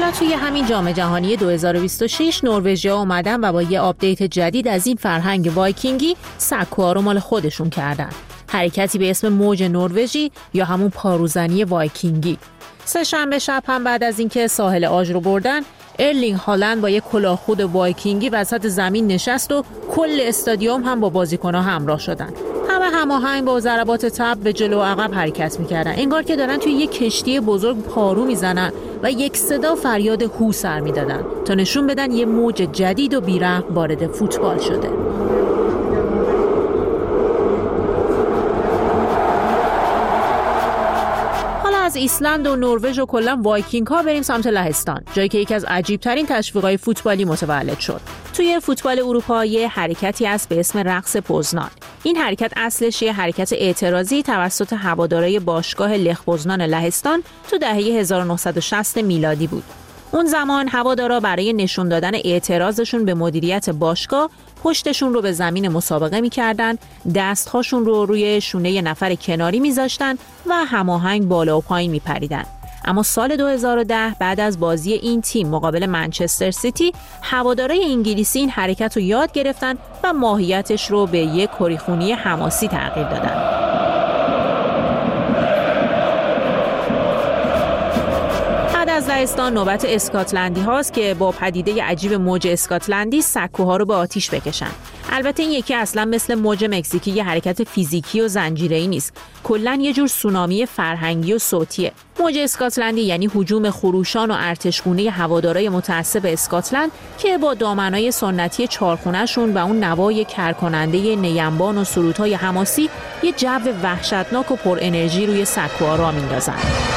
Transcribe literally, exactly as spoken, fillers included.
حالا توی همین جام جهانی دو هزار و بیست و شش نروژیا اومدن و با یه آپدیت جدید از این فرهنگ وایکینگی سکوها رو مال خودشون کردن. حرکتی به اسم موج نروژی یا همون پاروزنی وایکینگی. سه شنبه شب هم بعد از اینکه ساحل آژ رو بردن، ارلینگ هالند با یک کلاهخود وایکینگی وسط زمین نشست و کل استادیوم هم با بازیکن‌ها همراه شدن. همه هماهنگ با ضربات تب به جلو و عقب حرکت می‌کردن، انگار که دارن توی یک کشتی بزرگ پارو میزنن و یک صدا فریاد هو سر میدادن تا نشون بدن یه موج جدید و بیرحم وارد فوتبال شده. از ایسلند و نروژ و کلا وایکینگ ها بریم سمت لهستان، جایی که یکی از عجیب ترین تشویق‌های فوتبالی متولد شد. توی فوتبال اروپا یه حرکتی هست به اسم رقص پوزنان. این حرکت اصلش یه حرکت اعتراضی توسط هوادارهای باشگاه لخ پوزنان لهستان تو دهه هزار و نهصد و شصت میلادی بود. اون زمان هوادارا برای نشون دادن اعتراضشون به مدیریت باشگاه پشتشون رو به زمین مسابقه می‌کردن، دست‌هاشون رو روی شونه یه نفر کناری می‌ذاشتن و هماهنگ بالا و پایین می‌پریدن. اما سال دو هزار و ده بعد از بازی این تیم مقابل منچستر سیتی، هوادارای انگلیسی این حرکت رو یاد گرفتن و ماهیتش رو به یک کریخونی حماسی تغییر دادن. از لهستان نوبت اسکاتلندی هاست که با پدیده عجیب موج اسکاتلندی سکوها رو به آتیش بکشن. البته این یکی اصلا مثل موج مکزیکی یه حرکت فیزیکی و زنجیره‌ای نیست، کلاً یه جور سونامی فرهنگی و صوتیه. موج اسکاتلندی یعنی هجوم خروشان و ارتشگونه هوادارای متعصب اسکاتلند که با دامنای سنتی چارخونه‌شون و اون نوای کرکننده نیمبان و سرودهای حماسی یه جو وحشتناک و پر انرژی روی سکوها را میندازن.